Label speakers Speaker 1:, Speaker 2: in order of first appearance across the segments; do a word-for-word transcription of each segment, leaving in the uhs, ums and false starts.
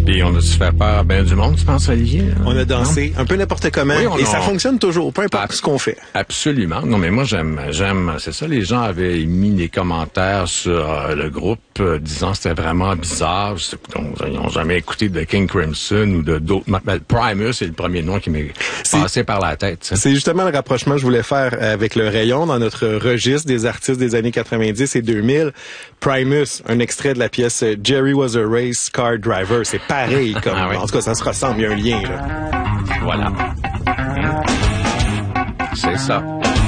Speaker 1: Puis on a dû faire peur à bien du monde, tu penses, Olivier?
Speaker 2: On a dansé non? un peu n'importe comment. Oui, on et a... ça fonctionne toujours, peu importe Ab- ce qu'on fait.
Speaker 1: Absolument. Non, mais moi, j'aime, j'aime, c'est ça. Les gens avaient mis des commentaires sur euh, le groupe euh, disant que c'était vraiment bizarre. Ils n'ont jamais écouté de King Crimson ou de d'autres. Ben, Primus, c'est le premier nom qui m'est c'est, passé par la tête. Ça.
Speaker 2: C'est justement le rapprochement que je voulais faire avec le rayon dans notre registre des artistes des années quatre-vingt-dix et deux mille. Primus, un extrait de la pièce Jerry Was a Race Car Driver. C'est pareil comme. Ah oui. En tout cas, ça se ressemble. Il y a un lien, là.
Speaker 1: Voilà. C'est ça.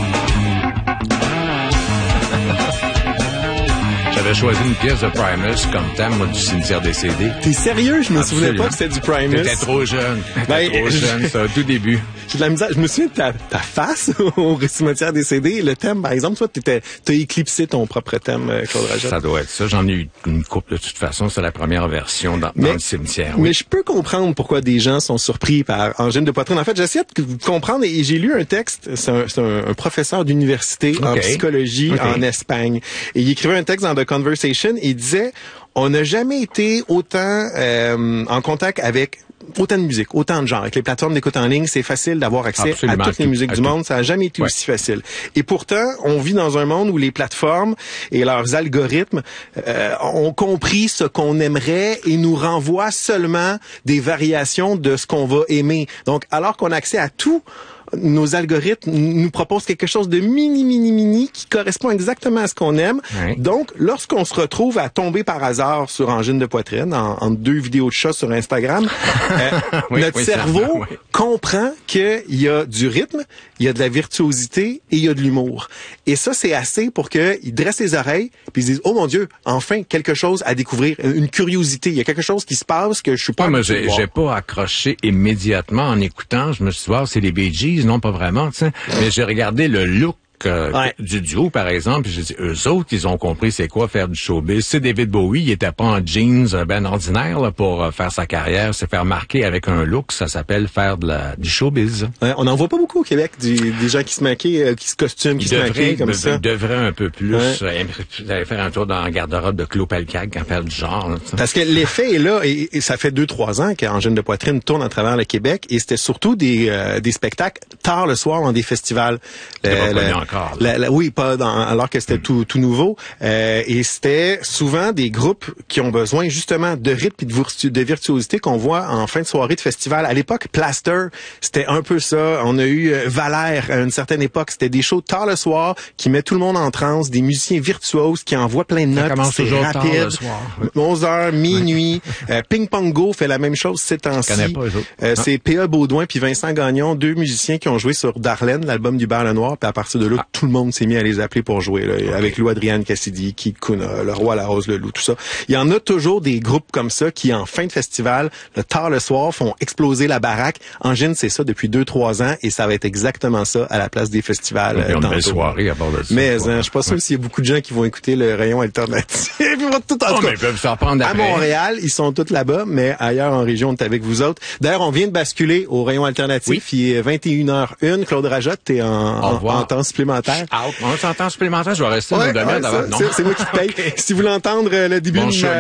Speaker 1: J'avais choisi une pièce de Primus comme thème, moi, du cimetière des C D.
Speaker 2: T'es sérieux? Je me Absolument. souvenais pas que c'était du Primus.
Speaker 1: T'étais trop jeune. T'étais ben, trop jeune, ça, au tout début.
Speaker 2: J'ai de la misère. Je me souviens de ta, ta face au cimetière des C D. Le thème, par exemple, toi, t'étais, t'as éclipsé ton propre thème, Claude Rajette.
Speaker 1: Ça doit être ça. J'en ai eu une couple de toute façon. C'est la première version dans, mais, dans le cimetière. Oui.
Speaker 2: Mais je peux comprendre pourquoi des gens sont surpris par angine de poitrine. En fait, j'essaie de comprendre et j'ai lu un texte. C'est un, c'est un, un professeur d'université okay. en psychologie okay. en Espagne. Et il écrivait un texte dans The Conversation et il disait, on n'a jamais été autant euh, en contact avec autant de musique, autant de genres. Avec les plateformes d'écoute en ligne, c'est facile d'avoir accès Absolument, à toutes les musiques tout, du monde. Ça n'a jamais été ouais. aussi facile. Et pourtant, on vit dans un monde où les plateformes et leurs algorithmes euh, ont compris ce qu'on aimerait et nous renvoient seulement des variations de ce qu'on va aimer. Donc, alors qu'on a accès à tout, nos algorithmes nous proposent quelque chose de mini, mini, mini qui correspond exactement à ce qu'on aime. Oui. Donc, lorsqu'on se retrouve à tomber par hasard sur angine de poitrine, en, en deux vidéos de chat sur Instagram, euh, oui, notre oui, cerveau oui. comprend qu'il y a du rythme, il y a de la virtuosité et il y a de l'humour. Et ça, c'est assez pour qu'il dresse les oreilles puis il se dise, oh mon Dieu, enfin, quelque chose à découvrir, une curiosité. Il y a quelque chose qui se passe que je suis pas...
Speaker 1: Ouais, mais j'ai, j'ai pas accroché immédiatement en écoutant. Je me suis dit, wow, c'est les Bee Gees. Non, pas vraiment, tu sais. Mais j'ai regardé le look euh, ouais. du duo, par exemple, puis j'ai dit, eux autres, ils ont compris c'est quoi faire du showbiz. C'est David Bowie, il était pas en jeans ben ordinaire là, pour euh, faire sa carrière, se faire marquer avec un look, ça s'appelle faire de la du showbiz.
Speaker 2: Ouais, on n'en voit pas beaucoup au Québec, des, des gens qui se maquillent, euh, qui se costument, qui ils se devraient, maquillent comme
Speaker 1: de,
Speaker 2: ça.
Speaker 1: Ils devraient un peu plus ouais. euh, faire un tour dans la garde-robe de Claude Pelcag quand faire du genre. Là,
Speaker 2: parce que l'effet est là, et, et ça fait deux, trois ans qu'Angine de poitrine tourne à travers le Québec, et c'était surtout des, euh, des spectacles tard le soir dans des festivals.
Speaker 1: C'est pas connu encore.
Speaker 2: La, la, oui, pas dans, alors que c'était mm. tout, tout nouveau. Euh, et c'était souvent des groupes qui ont besoin justement de rythme et de, virtu, de virtuosité qu'on voit en fin de soirée de festival. À l'époque, Plaster, c'était un peu ça. On a eu euh, Valère à une certaine époque. C'était des shows tard le soir qui met tout le monde en transe, des musiciens virtuoses qui envoient plein de notes. Ça
Speaker 1: commence toujours rapide. Tard le soir.
Speaker 2: Ouais. onze heures, minuit. euh, Ping Pong Go fait la même chose ces temps-ci.
Speaker 1: Je connais pas eux autres.
Speaker 2: Euh, c'est P A Baudouin puis Vincent Gagnon, deux musiciens qui ont joué sur Darlene, l'album du Bar Le Noir. Puis à partir de là, ah. tout le monde s'est mis à les appeler pour jouer, là, okay. avec Lou Adrienne Cassidy, Keith Kuna, Le Roi, la Rose, le Loup, tout ça. Il y en a toujours des groupes comme ça qui, en fin de festival, le tard le soir, font exploser la baraque. Angine, c'est ça depuis deux, trois ans, et ça va être exactement ça à la place des festivals.
Speaker 1: Okay, euh, on a une belle soirée à bord de ça.
Speaker 2: Mais hein, je suis pas sûr ouais. s'il y a beaucoup de gens qui vont écouter le rayon alternatif. Ils vont tout en
Speaker 1: oh,
Speaker 2: tout cas,
Speaker 1: mais ils peuvent s'en prendre
Speaker 2: à Montréal, ils sont tous là-bas, mais ailleurs en région, on est avec vous autres. D'ailleurs, on vient de basculer au rayon alternatif. Oui. Il est vingt et une heures une. Claude Rajette, t'es en, en, en temps supplémentaire.
Speaker 1: Out. On est en temps supplémentaire, je vais rester
Speaker 2: ouais,
Speaker 1: dans le domaine
Speaker 2: ouais,
Speaker 1: d'avant.
Speaker 2: C'est, c'est moi qui te paye. Okay. Si vous voulez entendre le début
Speaker 1: bon
Speaker 2: de